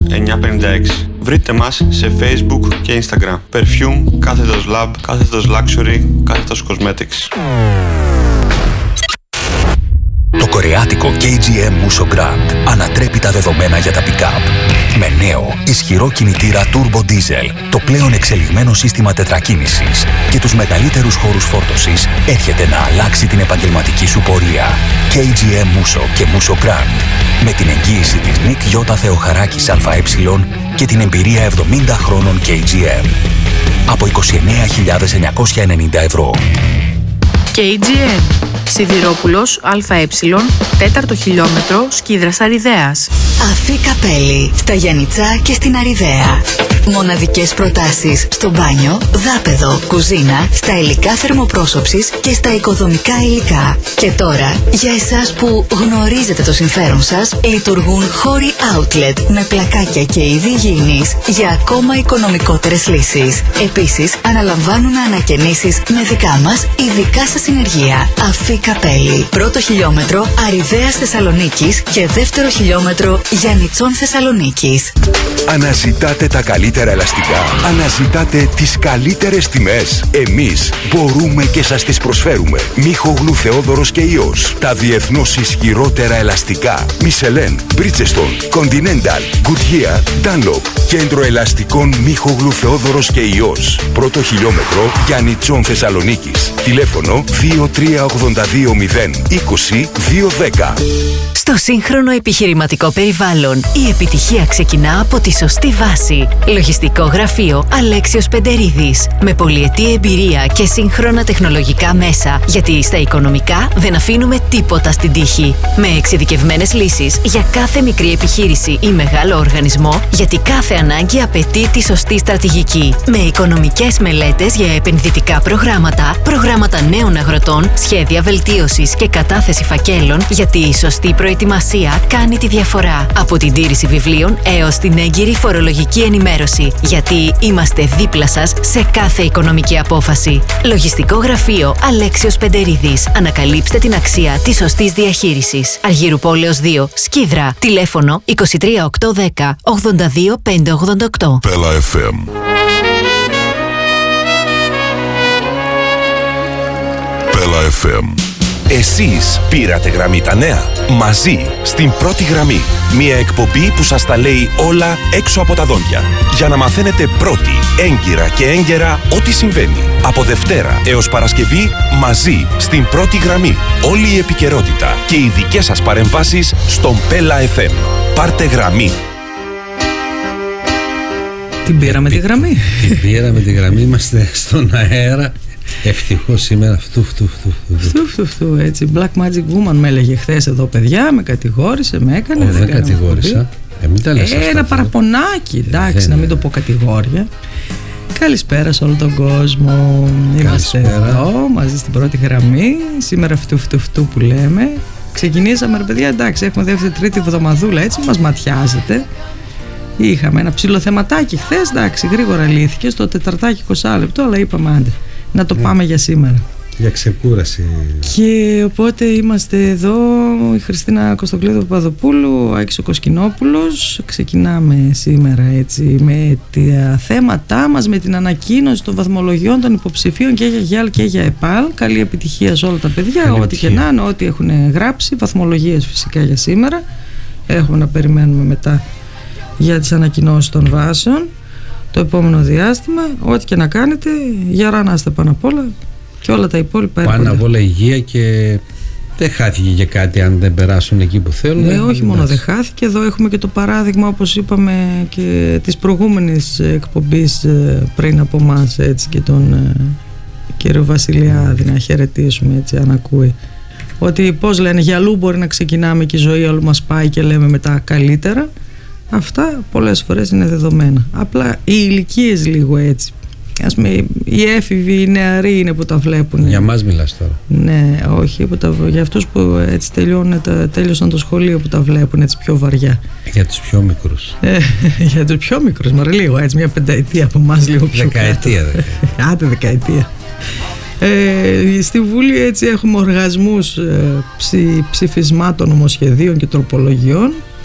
956. Βρείτε μας σε Facebook και Instagram. Perfume, _lab, _luxury, _cosmetics. Το κορεάτικο KGM Musso Grand ανατρέπει τα δεδομένα για τα pick-up. Με νέο, ισχυρό κινητήρα Turbo Diesel, το πλέον εξελιγμένο σύστημα τετρακίνησης και τους μεγαλύτερους χώρους φόρτωσης, έρχεται να αλλάξει την επαγγελματική σου πορεία. KGM Musso και Musso Grand. Με την εγγύηση της Nick Yota Θεοχαράκης ΑΕ και την εμπειρία 70 χρόνων KGM. Από 29.990 ευρώ. KGM. Σιδηρόπουλος ΑΕ, 4ο χιλιόμετρο, Σκίδρας Αριδέας. Αφή Καπέλη, στα Γιαννιτσά και στην Αριδαία. Μοναδικές προτάσεις στο μπάνιο, δάπεδο, κουζίνα, στα υλικά θερμοπρόσωψης και στα οικοδομικά υλικά. Και τώρα, για εσάς που γνωρίζετε το συμφέρον σας, λειτουργούν χώροι outlet με πλακάκια και είδη υγιεινής για ακόμα οικονομικότερες λύσεις. Επίσης, αναλαμβάνουν ανακαινήσεις με δικά μας ειδικά σας συνεργεία. Αφή Καπέλη, πρώτο χιλιόμετρο Αριδέας Θεσσαλονίκης και δεύτερο χιλιόμετρο Γιαννιτσών Θεσσαλονίκης. Αναζητάτε τα καλύτερα ελαστικά. Αναζητάτε τις καλύτερες τιμές. Εμείς μπορούμε και σας τις προσφέρουμε. Μίχογλου Θεόδωρος και Υιός. Τα διεθνώς ισχυρότερα ελαστικά. Michelin, Bridgestone, Continental, Goodyear, Dunlop. Κέντρο ελαστικών Μίχογλου Θεόδωρος και Υιός. Πρώτο χιλιόμετρο Γιαννιτσών Θεσσαλονίκης. Τηλέφωνο 23820 20 210. Στο σύγχρονο επιχειρηματικό περιβάλλον, η επιτυχία ξεκινά από τη σωστή βάση. Λογιστικό γραφείο Αλέξιος Πεντερίδης. Με πολυετή εμπειρία και σύγχρονα τεχνολογικά μέσα, γιατί στα οικονομικά δεν αφήνουμε τίποτα στην τύχη. Με εξειδικευμένες λύσεις για κάθε μικρή επιχείρηση ή μεγάλο οργανισμό, γιατί κάθε ανάγκη απαιτεί τη σωστή στρατηγική. Με οικονομικές μελέτες για επενδυτικά προγράμματα, προγράμματα νέων αγροτών, σχέδια βελτίωσης και κατάθεση φακέλων, γιατί η σωστή προετοιμασία κάνει τη διαφορά. Από την τήρηση βιβλίων έως την έγκυρη φορολογική ενημέρωση, γιατί είμαστε δίπλα σας σε κάθε οικονομική απόφαση. Λογιστικό γραφείο Αλέξιος Πεντερίδης. Ανακαλύψτε την αξία της σωστής διαχείρισης. Αργύρου Πόλεως 2, Σκίδρα. Τηλέφωνο 23810 82 588. Πέλα FM. Πέλα FM. Εσείς πήρατε γραμμή τα νέα. Μαζί, στην πρώτη γραμμή. Μια εκπομπή που σας τα λέει όλα έξω από τα δόντια. Για να μαθαίνετε πρώτοι, έγκυρα και έγκαιρα ό,τι συμβαίνει. Από Δευτέρα έως Παρασκευή, μαζί, στην πρώτη γραμμή. Όλη η επικαιρότητα και οι δικές σας παρεμβάσεις στον Πέλα FM. Πάρτε γραμμή. Την πήραμε τη γραμμή. Την πήραμε τη γραμμή, είμαστε στον αέρα. Ευτυχώς σήμερα φτου έτσι. Black Magic Woman με έλεγε χθες εδώ, παιδιά, με κατηγόρησε, με έκανε. Δεν κατηγόρησα. Μην τα λες αυτά. Ένα παραπονάκι, εντάξει, να μην το πω κατηγόρια. Καλησπέρα σε όλο τον κόσμο. Είμαστε εδώ μαζί στην πρώτη γραμμή. Σήμερα φτου που λέμε. Ξεκινήσαμε, ρε παιδιά, εντάξει, έχουμε δεύτερη-τρίτη εβδομαδούλα, έτσι μας ματιάζετε. Είχαμε ένα ψηλό θεματάκι χθες, εντάξει, γρήγορα λύθηκε στο τεταρτάκι 20 λεπτό, αλλά είπαμε άντε να το πάμε για σήμερα. Για ξεκούραση. Και οπότε είμαστε εδώ, η Χριστίνα Κωστοκλίδου Παπαδοπούλου, ο Άκης ο Κοσκινόπουλος. Ξεκινάμε σήμερα έτσι με τα θέματά μας, με την ανακοίνωση των βαθμολογιών των υποψηφίων και για ΓΙΑΛ και για ΕΠΑΛ. Καλή επιτυχία σε όλα τα παιδιά, ό,τι και να είναι, ό,τι έχουν γράψει. Βαθμολογίες φυσικά για σήμερα. Έχουμε να περιμένουμε μετά για τις ανακοινώσεις των βάσεων το επόμενο διάστημα. Ό,τι και να κάνετε, γερά να είστε πάνω απ' όλα και όλα τα υπόλοιπα έρχονται. Πάνω απ' όλα υγεία, και δεν χάθηκε και κάτι αν δεν περάσουν εκεί που θέλουν. Όχι μόνο δεν χάθηκε, εδώ έχουμε και το παράδειγμα, όπως είπαμε, και της προηγούμενης εκπομπής πριν από εμάς, έτσι, και τον κύριο Βασιλιάδη, να χαιρετήσουμε, έτσι, αν ακούει, ότι πώς λένε, για αλλού μπορεί να ξεκινάμε και η ζωή αλλού μας πάει και λέμε μετά καλύτερα. Αυτά πολλές φορές είναι δεδομένα. Απλά οι ηλικίες λίγο έτσι. Ας πούμε, οι έφηβοι, οι νεαροί είναι που τα βλέπουν. Για μας μιλάς τώρα. Ναι, όχι, για αυτούς που έτσι τέλειωσαν το σχολείο, που τα βλέπουν έτσι πιο βαριά. Για τους πιο μικρούς. Για τους πιο μικρούς, μωρέ, λίγο έτσι, μια πενταετία από εμάς, λίγο πιο δεκαετία. Άντε, δεκαετία. Στη Βουλή έτσι έχουμε οργασμούς ψηφισμάτων, νομοσχεδίων και τροπολογιών.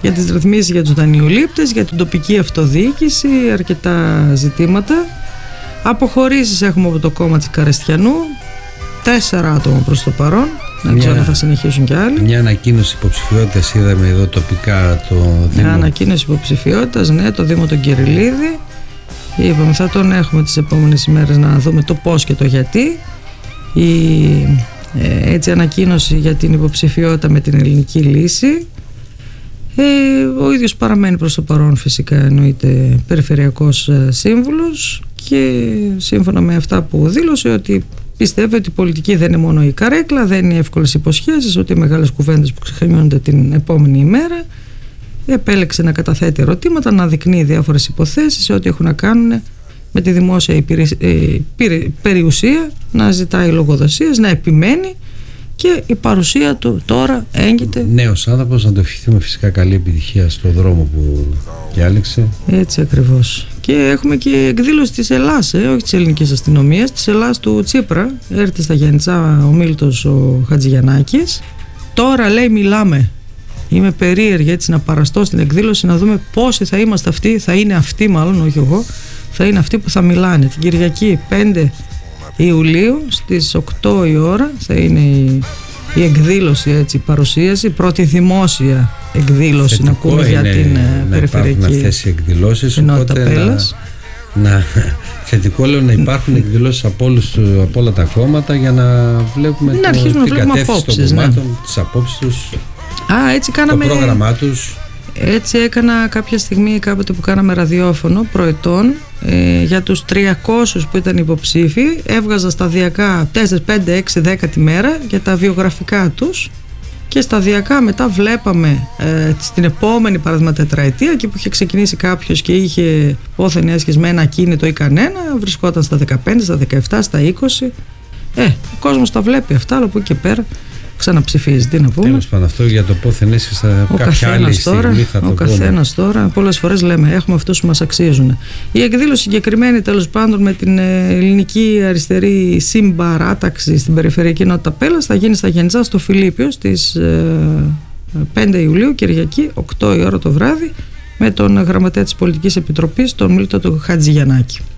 για τις ρυθμίσεις για τους δανειολήπτες, για την τοπική αυτοδιοίκηση, αρκετά ζητήματα. Αποχωρήσεις έχουμε από το κόμμα της Καρεστιανού, 4 άτομα προς το παρόν. Δεν ξέρω αν θα συνεχίσουν κι άλλοι. Μια ανακοίνωση υποψηφιότητας είδαμε εδώ τοπικά το Δήμο. Μια ανακοίνωση υποψηφιότητας, ναι, το Δήμο τον Κυριλίδη. Είπαμε θα τον έχουμε τις επόμενες ημέρες να δούμε το πώς και το γιατί. Η έτσι ανακοίνωση για την υποψηφιότητα με την Ελληνική Λύση. Ο ίδιος παραμένει προς το παρόν φυσικά, εννοείται, περιφερειακός σύμβουλος, και σύμφωνα με αυτά που δήλωσε ότι πιστεύει ότι η πολιτική δεν είναι μόνο η καρέκλα, δεν είναι εύκολες υποσχέσεις, ότι οι μεγάλες κουβέντες που ξεχνιόνται την επόμενη ημέρα. Επέλεξε να καταθέτει ερωτήματα, να δεικνύει διάφορες υποθέσεις ό,τι έχουν να κάνουν με τη δημόσια περιουσία, να ζητάει λογοδοσίες, να επιμένει, και η παρουσία του τώρα έγκυται. Νέος άνθρωπος, να το ευχηθούμε φυσικά καλή επιτυχία στο δρόμο που διάλεξε. Έτσι ακριβώς. Και έχουμε και εκδήλωση της Ελλάς, όχι της ελληνικής αστυνομίας, της Ελλάς του Τσίπρα. Έρχεται στα Γιαννητσά ο Μίλτος ο Χατζηγιαννάκης. Τώρα λέει μιλάμε. Είμαι περίεργη έτσι να παραστώ στην εκδήλωση, να δούμε πόσοι θα είμαστε αυτοί, θα είναι αυτοί μάλλον, όχι εγώ, θα είναι αυτοί που θα μιλάνε. Την Κυριακή 5 Ιουλίου στις 8 η ώρα θα είναι η εκδήλωση, έτσι, η παρουσίαση, η πρώτη δημόσια εκδήλωση. Θετικό να ακούμε για την περιφερειακή. Να υπάρχουν αυτές οι εκδηλώσεις, οπότε θετικό λέω να υπάρχουν εκδηλώσεις από όλα τα κόμματα, για να βλέπουμε την κατεύθυνση των κομμάτων, τις απόψεις τους, έτσι κάναμε, το πρόγραμμά τους. Έτσι έκανα κάποια στιγμή κάποτε που κάναμε ραδιόφωνο προετών, για τους 300 που ήταν υποψήφοι. Έβγαζα σταδιακά 4, 5, 6, 10 τη μέρα για τα βιογραφικά τους, και σταδιακά μετά βλέπαμε στην επόμενη παράδειγμα τετραετία, εκεί που είχε ξεκινήσει κάποιος και είχε πόθεν έσχες με ένα ακίνητο ή κανένα, βρισκόταν στα 15, στα 17, στα 20. Ο κόσμος τα βλέπει αυτά, αλλά από εκεί και πέρα ξαναψηφίζει. Τι να πούμε. Τέλος πάντων, αυτό για το πόθεν έσχες κάποια άλλη στιγμή θα το πούμε. Ο καθένας τώρα, πολλές φορές λέμε, έχουμε αυτούς που μας αξίζουν. Η εκδήλωση συγκεκριμένη, τέλος πάντων, με την ελληνική αριστερή συμπαράταξη στην περιφερειακή ενότητα Πέλας, θα γίνει στα Γιαννητσά στο Φιλίππιο στις 5 Ιουλίου, Κυριακή, 8 η ώρα το βράδυ, με τον γραμματέα της Πολιτικής Επιτροπής, τον Μίλτο του Χατζηγιαννάκη.